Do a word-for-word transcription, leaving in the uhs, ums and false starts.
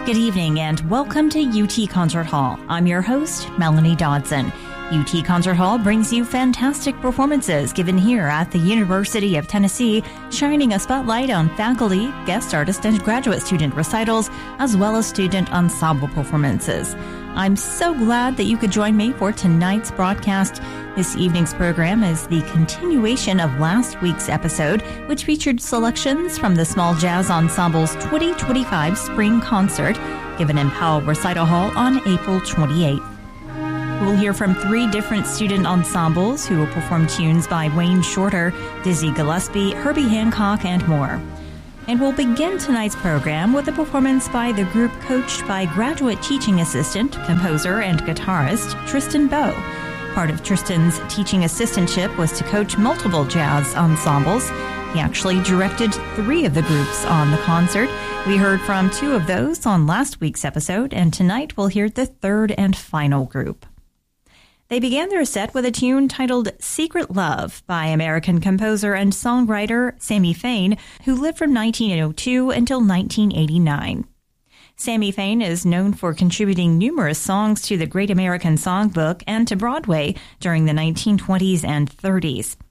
Good evening and welcome to U T Concert Hall. I'm your host, Melanie Dodson. U T Concert Hall brings you fantastic performances given here at the University of Tennessee, shining a spotlight on faculty, guest artist, and graduate student recitals, as well as student ensemble performances. I'm so glad that you could join me for tonight's broadcast. This evening's program is the continuation of last week's episode, which featured selections from the Small Jazz Ensemble's twenty twenty-five Spring Concert, given in Powell Recital Hall on April twenty-eighth. We'll hear from three different student ensembles who will perform tunes by Wayne Shorter, Dizzy Gillespie, Herbie Hancock, and more. And we'll begin tonight's program with a performance by the group coached by graduate teaching assistant, composer, and guitarist Tristan Bowe. Part of Tristan's teaching assistantship was to coach multiple jazz ensembles. He actually directed three of the groups on the concert. We heard from two of those on last week's episode, and tonight we'll hear the third and final group. They began their set with a tune titled Secret Love by American composer and songwriter Sammy Fain, who lived from nineteen oh two until nineteen eighty-nine. Sammy Fain is known for contributing numerous songs to the Great American Songbook and to Broadway during the nineteen twenties and thirties.